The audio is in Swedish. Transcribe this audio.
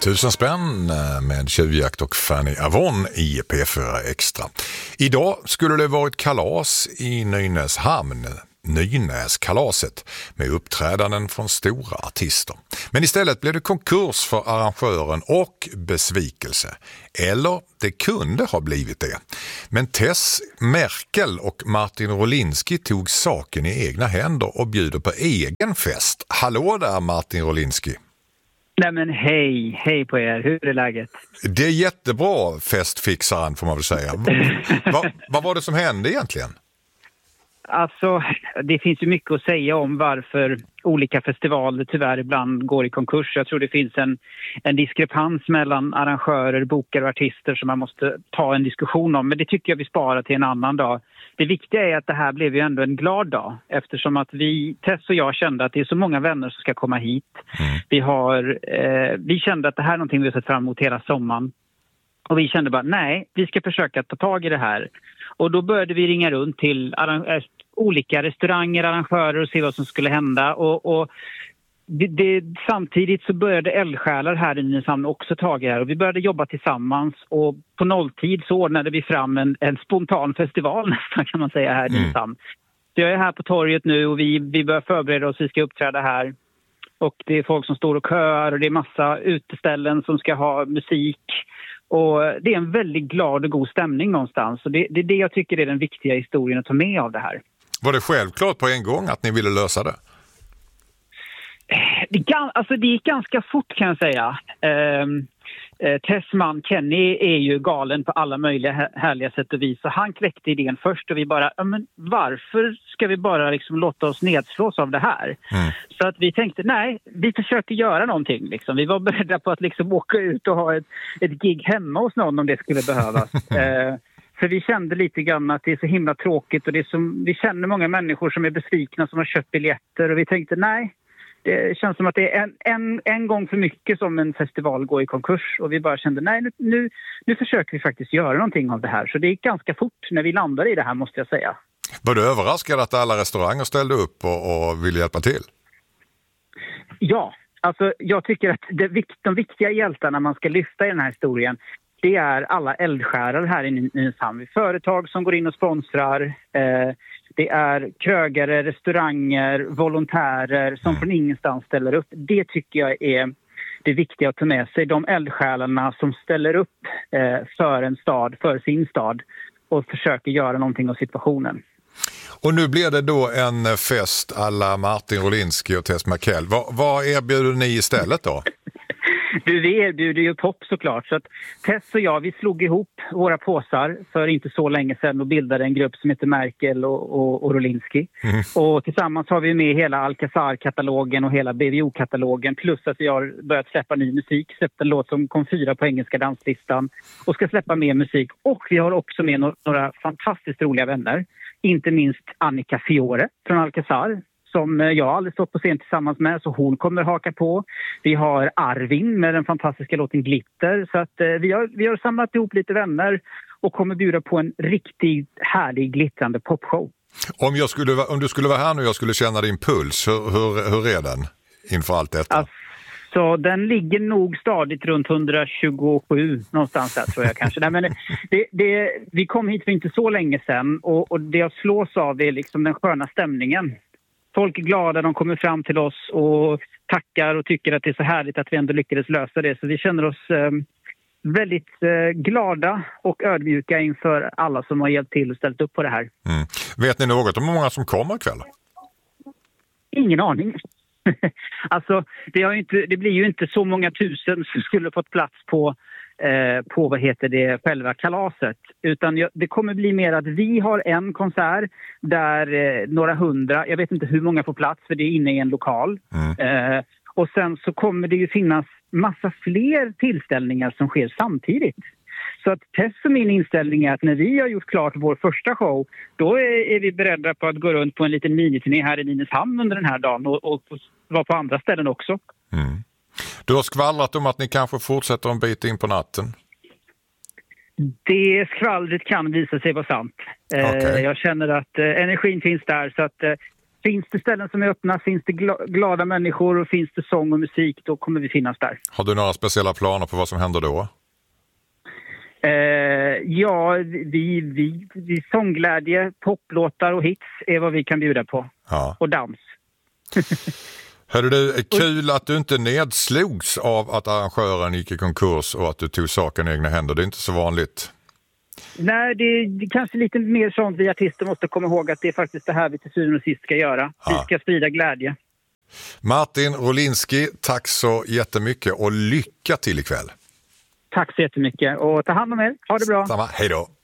1000 spänn med tjuvjakt och Fanny Avon i P4 Extra. Idag skulle det varit kalas i Nynäshamn, Nynäskalaset, med uppträdanden från stora artister. Men istället blev det konkurs för arrangören och besvikelse. Eller det kunde ha blivit det. Men Tess Merkel och Martin Rolinski tog saken i egna händer och bjuder på egen fest. Hallå där Martin Rolinski! Nej men hej på er, hur är läget? Det är jättebra, festfixaren får man väl säga. Vad var det som hände egentligen? Alltså, det finns ju mycket att säga om varför olika festivaler tyvärr ibland går i konkurs. Jag tror det finns en diskrepans mellan arrangörer, bokare och artister som man måste ta en diskussion om. Men det tycker jag vi sparar till en annan dag. Det viktiga är att det här blev ju ändå en glad dag. Eftersom att Tess och jag kände att det är så många vänner som ska komma hit. Vi kände att det här är någonting vi har sett fram emot hela sommaren. Och vi kände bara, nej, vi ska försöka ta tag i det här. Och då började vi ringa runt till olika restauranger, arrangörer och se vad som skulle hända. Och samtidigt så började eldsjälar här i Nynäshamn också ta det här. Och vi började jobba tillsammans och på nolltid så ordnade vi fram en spontan festival nästan kan man säga här i Nynäshamn. Så jag är här på torget nu och vi börjar förbereda oss, vi ska uppträda här. Och det är folk som står och köar och det är massa uteställen som ska ha musik. Och det är en väldigt glad och god stämning någonstans. Och det är det jag tycker är den viktiga historien att ta med av det här. Var det självklart på en gång att ni ville lösa det? Det gick ganska fort kan jag säga. Tess man Kenny är ju galen på alla möjliga härliga sätt och vis. Så han kläckte idén först och vi bara, men varför ska vi bara liksom låta oss nedslås av det här? Så att vi tänkte, nej, vi försöker göra någonting. Liksom. Vi var beredda på att liksom åka ut och ha ett gig hemma hos någon om det skulle behövas. För vi kände lite grann att det är så himla tråkigt och vi känner många människor som är besvikna som har köpt biljetter och vi tänkte, nej. Det känns som att det är en gång för mycket som en festival går i konkurs. Och vi bara kände, nej nu försöker vi faktiskt göra någonting av det här. Så det gick ganska fort när vi landade i det här måste jag säga. Var du överraskad att alla restauranger ställde upp och ville hjälpa till? Ja, alltså jag tycker att de viktiga hjältarna man ska lyfta i den här historien, det är alla eldsjälar här i Nynäshamn. Företag som går in och sponsrar. Det är krögare, restauranger, volontärer som från ingenstans ställer upp. Det tycker jag är det viktiga att ta med sig. De eldsjälarna som ställer upp för en stad, för sin stad och försöker göra någonting av situationen. Och nu blir det då en fest alla Martin Rolinski och Tess Merkel. Vad erbjuder ni istället då? Vi erbjuder ju pop såklart. Så att Tess och jag, vi slog ihop våra påsar för inte så länge sedan och bildade en grupp som heter Merkel och Rolinski. Och tillsammans har vi med hela Alcazar-katalogen och hela BVO-katalogen. Plus att vi har börjat släppa ny musik. Släppt en låt som kom 4 på engelska danslistan. Och ska släppa mer musik. Och vi har också med några fantastiskt roliga vänner. Inte minst Annika Fiore från Alcazar. Som jag aldrig stått på scen tillsammans med, så hon kommer haka på. Vi har Arvin med den fantastiska låten Glitter. Så att vi har samlat ihop lite vänner och kommer bjuda på en riktigt härlig glittrande popshow. Om du skulle vara här nu och jag skulle känna din puls, hur är den inför allt detta? Så den ligger nog stadigt runt 127 någonstans där tror jag kanske. Nej, men vi kom hit för inte så länge sedan och det jag slås av är liksom den sköna stämningen. Folk är glada, de kommer fram till oss och tackar och tycker att det är så härligt att vi ändå lyckades lösa det. Så vi känner oss väldigt glada och ödmjuka inför alla som har hjälpt till och ställt upp på det här. Vet ni något om hur många som kommer ikväll? Ingen aning. Alltså, det blir ju inte så många tusen som skulle fått plats på själva kalaset. Utan det kommer bli mer att vi har en konsert där några hundra, jag vet inte hur många får plats för det är inne i en lokal. Och sen så kommer det ju finnas massa fler tillställningar som sker samtidigt. Så att Tess och min inställning är att när vi har gjort klart vår första show, då är vi beredda på att gå runt på en liten miniturné här i Nynäshamn under den här dagen och vara på andra ställen också. Du har skvallrat om att ni kanske fortsätter en bit in på natten. Det skvallret kan visa sig vara sant. Okay. Jag känner att energin finns där så att Finns det ställen som är öppna, finns det glada människor och finns det sång och musik, då kommer vi finnas där. Har du några speciella planer på vad som händer då? Ja, vi sångglädje, poplåtar och hits är vad vi kan bjuda på. Ja. Och dans. Hörde du, kul att du inte nedslogs av att arrangören gick i konkurs och att du tog saken i egna händer. Det är inte så vanligt. Nej, det är kanske lite mer sånt vi artister måste komma ihåg, att det är faktiskt det här vi till syvende och sist ska göra. Ja. Vi ska sprida glädje. Martin Rolinski, tack så jättemycket och lycka till ikväll. Tack så jättemycket och ta hand om er. Ha det bra. Samma, hej då.